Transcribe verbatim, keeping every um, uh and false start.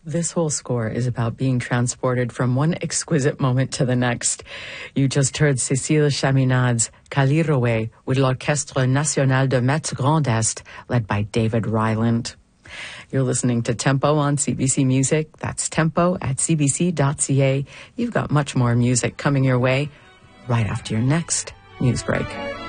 This whole score is about being transported from one exquisite moment to the next. You just heard Cécile Chaminade's Kalirowe with l'Orchestre National de Metz Grand Est, led by David Ryland. You're listening to Tempo on C B C Music. That's tempo at c b c dot c a. You've got much more music coming your way right after your next news break.